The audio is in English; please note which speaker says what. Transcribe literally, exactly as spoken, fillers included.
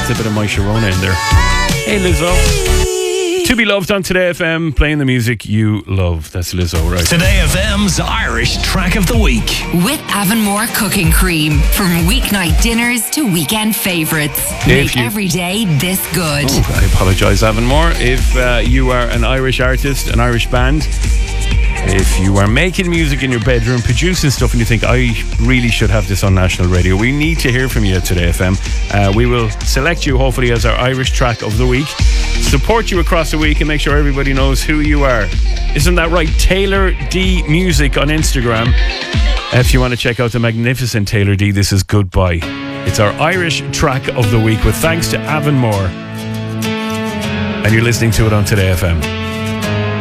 Speaker 1: a bit of My Sharona in there. Hey Lizzo. To Be Loved on Today F M, playing the music you love. That's Lizzo, right?
Speaker 2: Today F M's Irish Track of the Week.
Speaker 3: With Avonmore Cooking Cream. From weeknight dinners to weekend favourites. Make you, every day this good.
Speaker 1: Oh, I apologise, Avonmore. If uh, you are an Irish artist, an Irish band, if you are making music in your bedroom, producing stuff, and you think, I really should have this on national radio, we need to hear from you at Today F M. Uh, we will select you, hopefully, as our Irish Track of the Week. Support you across the week and make sure everybody knows who you are. Isn't that right? Taylor D Music on Instagram. If you want to check out the magnificent Taylor D, this is Goodbye. It's our Irish Track of the Week with thanks to Avonmore. And you're listening to it on Today F M.